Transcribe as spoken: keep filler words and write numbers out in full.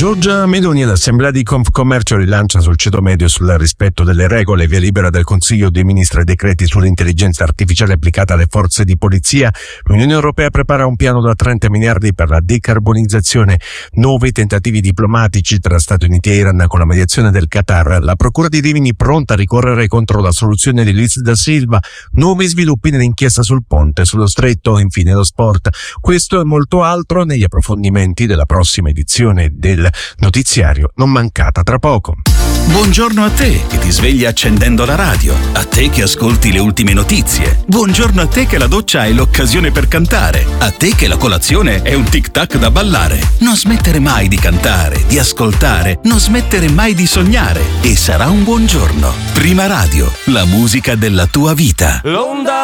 Giorgia Meloni all'Assemblea di Confcommercio rilancia sul ceto medio sul rispetto delle regole, via libera del Consiglio dei Ministri e decreti sull'intelligenza artificiale applicata alle forze di polizia. L'Unione Europea prepara un piano da trenta miliardi per la decarbonizzazione, nuovi tentativi diplomatici tra Stati Uniti e Iran con la mediazione del Qatar, la Procura di Rimini pronta a ricorrere contro la soluzione di Luis da Silva, nuovi sviluppi nell'inchiesta sul ponte sullo stretto, infine lo sport. Questo e molto altro negli approfondimenti della prossima edizione del notiziario, non mancata tra poco. Buongiorno a te che ti svegli accendendo la radio, a te che ascolti le ultime notizie. Buongiorno a te che la doccia è l'occasione per cantare, a te che la colazione è un tic-tac da ballare. Non smettere mai di cantare, di ascoltare, non smettere mai di sognare e sarà un buon giorno. Prima Radio, la musica della tua vita. L'onda